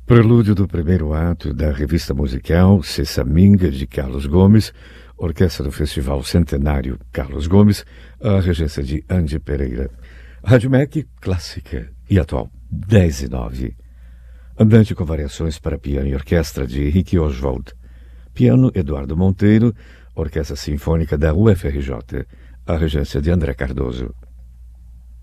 Prelúdio do primeiro ato da revista musical Sessaminga, de Carlos Gomes, orquestra do Festival Centenário Carlos Gomes, a regência de Andy Pereira. Rádio MEC, clássica e atual, 10:09. Andante com variações para piano e orquestra, de Henrique Oswald. Piano, Eduardo Monteiro, Orquestra Sinfônica da UFRJ, a regência de André Cardoso.